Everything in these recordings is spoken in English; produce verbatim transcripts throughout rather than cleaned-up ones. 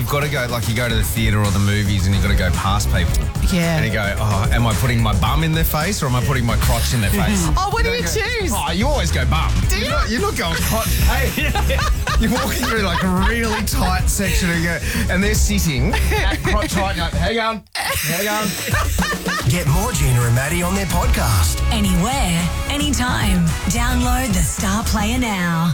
got to go, like you go to the theatre or the movies and you've got to go past people. Yeah. And you go, oh, am I putting my bum in their face or am I putting my crotch in their face? Oh, what do you go, choose? Oh, you always go bum. Do you're you? Not, you're not going crotch. Hey, you're walking through like a really tight section and, you go, and they're sitting at crotch height and go, hang on, hang on. Get more Gina and Maddie on their podcast. Anywhere, anytime. Download the Star Player now.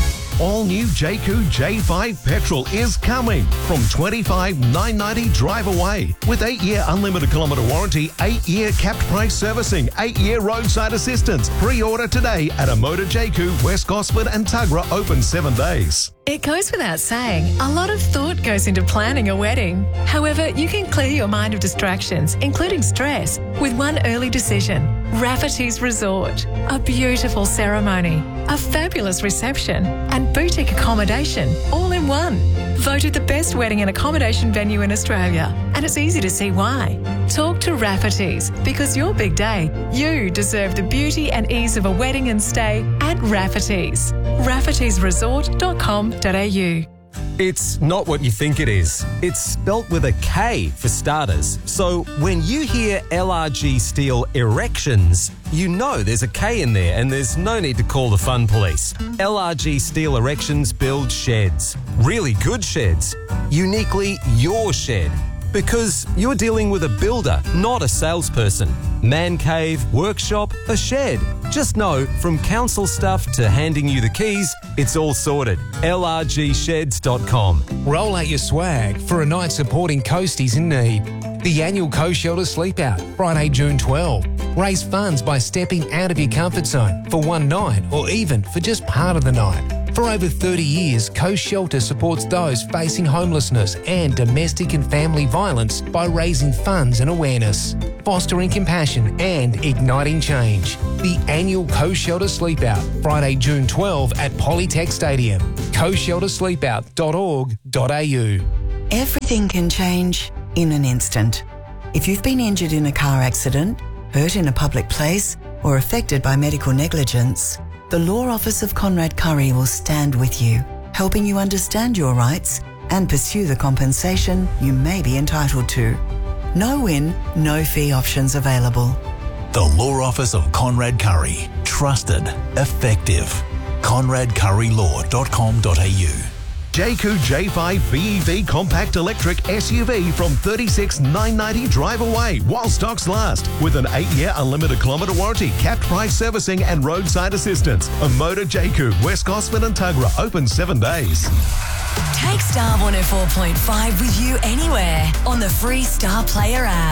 All new Jayco J five petrol is coming from twenty-five thousand nine hundred ninety dollars drive away with eight-year unlimited kilometre warranty, eight-year capped price servicing, eight-year roadside assistance. Pre-order today at a Motor Jayco, West Gosford and Tuggerah, open seven days. It goes without saying, a lot of thought goes into planning a wedding. However, you can clear your mind of distractions, including stress, with one early decision. Rafferty's Resort. A beautiful ceremony, a fabulous reception, and boutique accommodation, all in one. Voted the best wedding and accommodation venue in Australia, and it's easy to see why. Talk to Rafferty's, because your big day, you deserve the beauty and ease of a wedding and stay at Rafferty's. raffertys resort dot com dot a u. It's not what you think it is. It's spelt with a K for starters. So when you hear L R G Steel Erections, you know there's a K in there and there's no need to call the fun police. L R G Steel Erections build sheds. Really good sheds. Uniquely your shed. Because you're dealing with a builder, not a salesperson. Man cave, workshop, a shed. Just know, from council stuff to handing you the keys, it's all sorted. L R G sheds dot com. Roll out your swag for a night supporting coasties in need. The annual Coast Shelter Sleep Out, Friday, June twelfth. Raise funds by stepping out of your comfort zone for one night or even for just part of the night. For over thirty years, Coast Shelter supports those facing homelessness and domestic and family violence by raising funds and awareness, fostering compassion and igniting change. The annual Coast Shelter Sleep Out, Friday, June twelfth at Polytech Stadium. coast shelter sleep out dot org dot a u. Everything can change in an instant. If you've been injured in a car accident, hurt in a public place, or affected by medical negligence, the Law Office of Conrad Curry will stand with you, helping you understand your rights and pursue the compensation you may be entitled to. No win, no fee options available. The Law Office of Conrad Curry. Trusted. Effective. conrad curry law dot com dot a u. Jayco J five B E V compact electric S U V from thirty-six thousand nine hundred ninety dollars drive away while stocks last with an eight-year unlimited kilometre warranty, capped price servicing and roadside assistance. A Motor Jayco, West Gosford and Tuggerah, open seven days. Take Star one oh four point five with you anywhere on the free Star Player app.